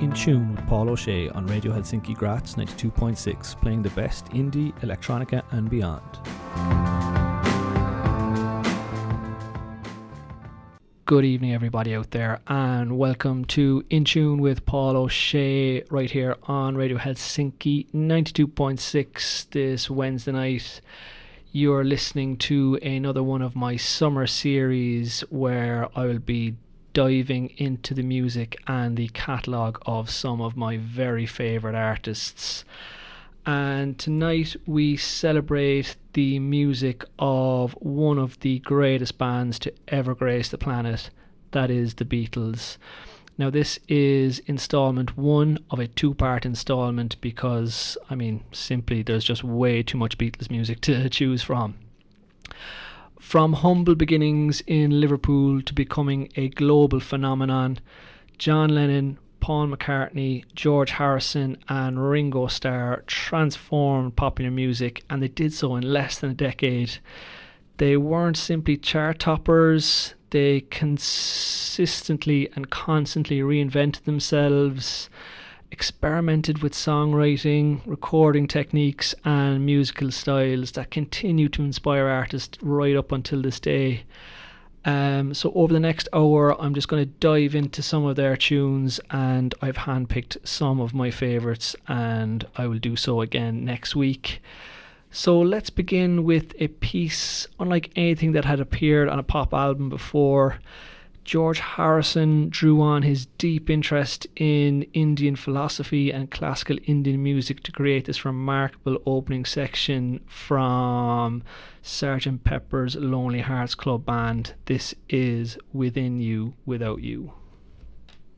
In Tune with Paul O'Shea on Radio Helsinki Graz 92.6, playing the best indie, electronica and beyond. Good evening everybody out there, and welcome to In Tune with Paul O'Shea right here on Radio Helsinki 92.6 this Wednesday night. You're listening to another one of my summer series where I will be diving into the music and the catalogue of some of my very favourite artists. And tonight we celebrate the music of one of the greatest bands to ever grace the planet, that is the Beatles. Now this is installment one of a two-part installment because, simply there's just way too much Beatles music to choose from. From humble beginnings in Liverpool to becoming a global phenomenon, John Lennon, Paul McCartney, George Harrison and Ringo Starr transformed popular music, and they did so in less than a decade. They weren't simply chart toppers, they consistently and constantly reinvented themselves, experimented with songwriting, recording techniques and musical styles that continue to inspire artists right up until this day. So over the next hour I'm just going to dive into some of their tunes, and I've handpicked some of my favourites, and I will do so again next week. So let's begin with a piece unlike anything that had appeared on a pop album before. George Harrison drew on his deep interest in Indian philosophy and classical Indian music to create this remarkable opening section from Sgt. Pepper's Lonely Hearts Club Band. This is Within You, Without You.